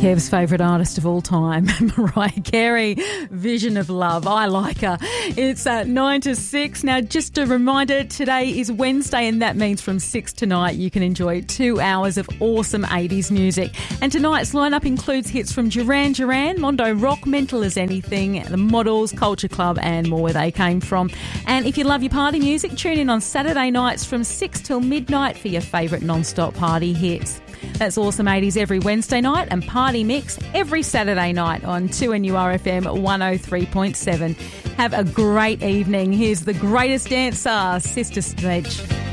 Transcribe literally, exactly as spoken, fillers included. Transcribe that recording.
Kev's favourite artist of all time, Mariah Carey, Vision of Love. I like her. It's at nine to six. Now, just a reminder, today is Wednesday, and that means from six tonight you can enjoy two hours of awesome eighties music. And tonight's lineup includes hits from Duran Duran, Mondo Rock, Mental as Anything, The Models, Culture Club, and more where they came from. And if you love your party music, tune in on Saturday nights from six till midnight for your favourite non-stop party hits. That's Awesome eighties every Wednesday night and Party Mix every Saturday night on two N U R F M one oh three point seven. Have a great evening. Here's the greatest dancer, Sister Sledge.